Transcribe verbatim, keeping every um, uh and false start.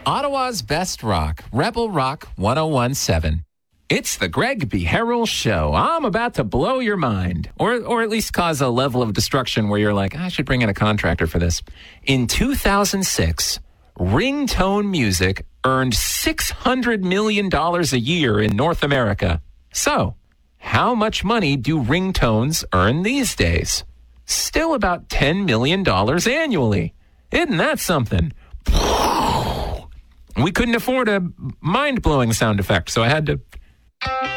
Ottawa's best rock, Rebel Rock ten seventeen. It's the Greg B. Harrell Show. I'm about to blow your mind, or or at least cause a level of destruction where you're like, I should bring in a contractor for this. In two thousand six, ringtone music earned six hundred million dollars a year in North America. So, how much money do ringtones earn these days? Still about ten million dollars annually. Isn't that something? We couldn't afford a mind-blowing sound effect, so I had to